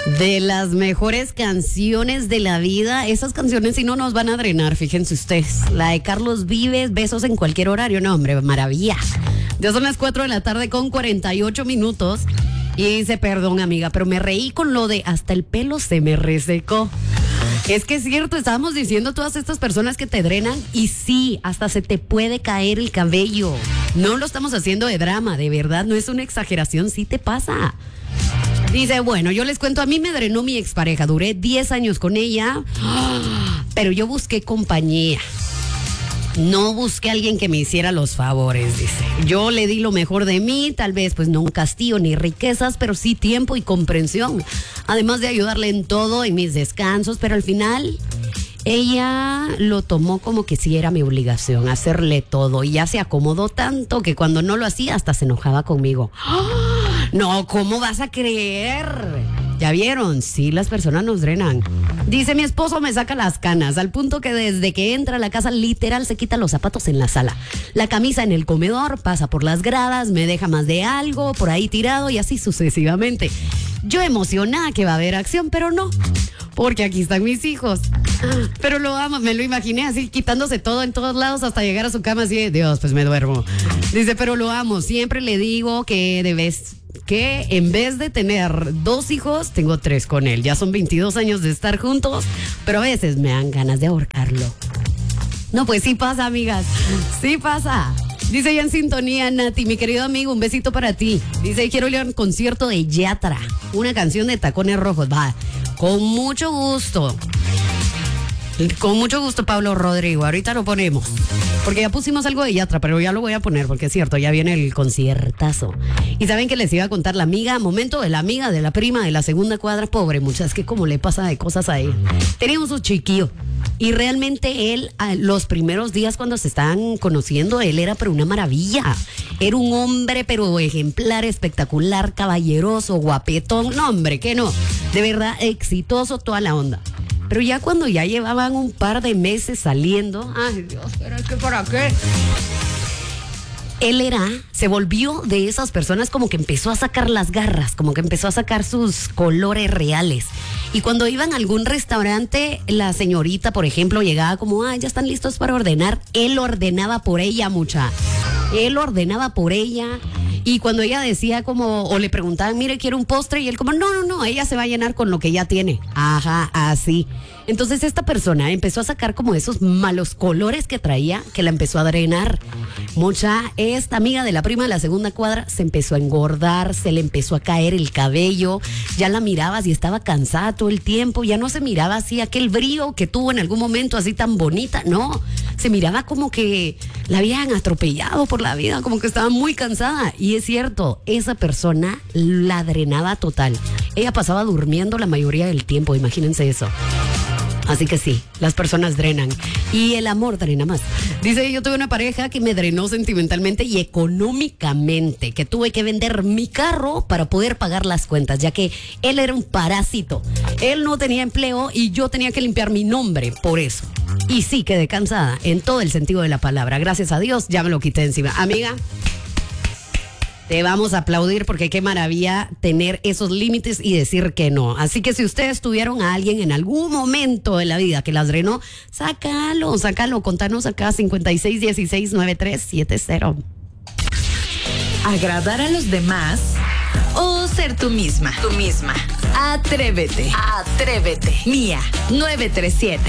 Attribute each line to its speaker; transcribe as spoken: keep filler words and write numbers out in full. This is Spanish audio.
Speaker 1: De las mejores canciones de la vida. Esas canciones sí no nos van a drenar, fíjense ustedes. La de Carlos Vives, Besos en cualquier horario. No, hombre, maravilla. Ya son las cuatro de la tarde con cuarenta y ocho minutos. Y dice, perdón amiga, pero me reí con lo de hasta el pelo se me resecó. Es que es cierto, estábamos diciendo todas estas personas que te drenan y sí, hasta se te puede caer el cabello. No lo estamos haciendo de drama, de verdad, no es una exageración, sí te pasa. Dice, bueno, yo les cuento, a mí me drenó mi expareja, duré diez años con ella, pero yo busqué compañía. No busqué a alguien que me hiciera los favores, dice. Yo le di lo mejor de mí, tal vez pues no un castillo ni riquezas, pero sí tiempo y comprensión. Además de ayudarle en todo, en mis descansos, pero al final ella lo tomó como que sí era mi obligación, hacerle todo. Y ya se acomodó tanto que cuando no lo hacía hasta se enojaba conmigo. ¡Oh! No, ¿cómo vas a creer? ¿Ya vieron? Sí, las personas nos drenan. Dice, mi esposo me saca las canas, al punto que desde que entra a la casa literal se quita los zapatos en la sala, la camisa en el comedor, pasa por las gradas, me deja más de algo por ahí tirado y así sucesivamente. Yo emocionada que va a haber acción, pero no, porque aquí están mis hijos. Pero lo amo, me lo imaginé así, quitándose todo en todos lados hasta llegar a su cama así de, Dios, pues me duermo. Dice, pero lo amo, siempre le digo que debes... que en vez de tener dos hijos, tengo tres con él. Ya son veintidós años de estar juntos, pero a veces me dan ganas de ahorcarlo. No, pues sí pasa, amigas. Sí pasa. Dice ya en sintonía, Nati, mi querido amigo, un besito para ti. Dice, quiero ir a un concierto de Yatra, una canción de Tacones Rojos. Va, con mucho gusto. Con mucho gusto, Pablo Rodrigo. Ahorita lo ponemos. Porque ya pusimos algo de Yatra, pero ya lo voy a poner porque es cierto, ya viene el conciertazo. Y saben que les iba a contar la amiga, momento de la amiga, de la prima, de la segunda cuadra, pobre muchachas, que como le pasa de cosas a ella. Teníamos un chiquillo y realmente él, los primeros días cuando se estaban conociendo, él era pero una maravilla. Era un hombre pero ejemplar, espectacular, caballeroso, guapetón. No, hombre, que no. De verdad, exitoso toda la onda. Pero ya cuando ya llevaban un par de meses saliendo, ay Dios, pero es que ¿para qué? Él era, se volvió de esas personas como que empezó a sacar las garras, como que empezó a sacar sus colores reales. Y cuando iban a algún restaurante, la señorita, por ejemplo, llegaba como, ay, ya están listos para ordenar. Él ordenaba por ella, mucha. Él ordenaba por ella. Y cuando ella decía como, o le preguntaban, mire, quiero un postre, y él como, no, no, no, ella se va a llenar con lo que ya tiene. Ajá, así. Entonces esta persona empezó a sacar como esos malos colores que traía, que la empezó a drenar. Mucha, esta amiga de la prima de la segunda cuadra se empezó a engordar, se le empezó a caer el cabello, ya la mirabas y estaba cansada todo el tiempo, ya no se miraba así aquel brillo que tuvo en algún momento así tan bonita, no, se miraba como que la habían atropellado por la vida, como que estaba muy cansada. Y es cierto, esa persona la drenaba total. Ella pasaba durmiendo la mayoría del tiempo, imagínense eso. Así que sí, las personas drenan y el amor drena más. Dice, yo tuve una pareja que me drenó sentimentalmente y económicamente, que tuve que vender mi carro para poder pagar las cuentas, ya que él era un parásito. Él no tenía empleo y yo tenía que limpiar mi nombre por eso. Y sí, quedé cansada en todo el sentido de la palabra. Gracias a Dios, ya me lo quité encima. Amiga, te vamos a aplaudir porque qué maravilla tener esos límites y decir que no. Así que si ustedes tuvieron a alguien en algún momento de la vida que las drenó, sácalo, sácalo, contanos acá cincuenta y seis dieciséis noventa y tres setenta.
Speaker 2: ¿Agradar a los demás o ser tú misma? Tú misma. Atrévete. Atrévete. Mía, nueve tres siete.